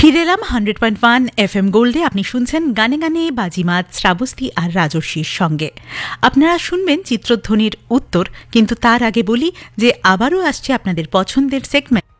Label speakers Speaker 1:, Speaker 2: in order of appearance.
Speaker 1: ফিরে এলাম 100.1 FM গোল্ডে। আপনি শুনছেন গানে গানে বাজিমাত শ্রাবস্তী আর রাজস্বীর সঙ্গে। আপনারা শুনবেন চিত্রধ্বনির উত্তর, কিন্তু তার আগে বলি যে আবারও আসছে আপনাদের পছন্দের সেগমেন্ট